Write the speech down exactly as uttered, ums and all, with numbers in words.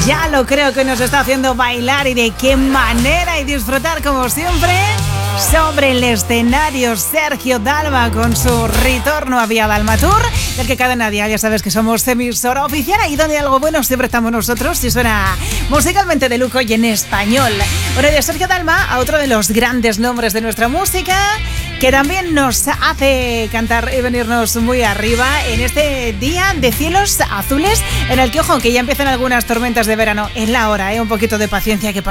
Ya lo creo que nos está haciendo bailar y de qué manera, y disfrutar como siempre sobre el escenario Sergio Dalma con su retorno a Vía Dalma Tour, del que Cadena Dial ya sabes que somos emisora oficial y donde hay algo bueno siempre estamos nosotros y suena musicalmente de lujo y en español. Bueno, de Sergio Dalma a otro de los grandes nombres de nuestra música, que también nos hace cantar y venirnos muy arriba en este día de cielos azules, en el que, ojo, que ya empiezan algunas tormentas de verano en la hora, ¿eh? Un poquito de paciencia, que